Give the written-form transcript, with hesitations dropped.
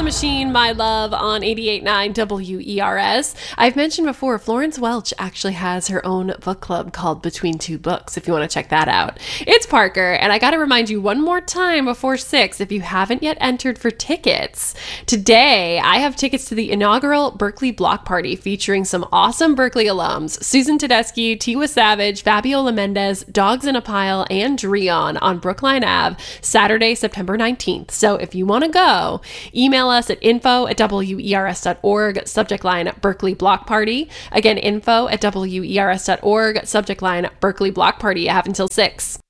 Machine, My Love on 88.9 WERS. I've mentioned before, Florence Welch actually has her own book club called Between Two Books, if you want to check that out. It's Parker, and I got to remind you one more time before 6, if you haven't yet entered for tickets. Today, I have tickets to the inaugural Berkeley Block Party featuring some awesome Berkeley alums, Susan Tedeschi, Tiwa Savage, Fabiola Mendez, Dogs in a Pile, and Dreon on Brookline Ave, Saturday, September 19th. So if you want to go, email us at info@wers.org, subject line Berkeley Block Party. Again, info@wers.org, subject line Berkeley Block Party. You have until 6.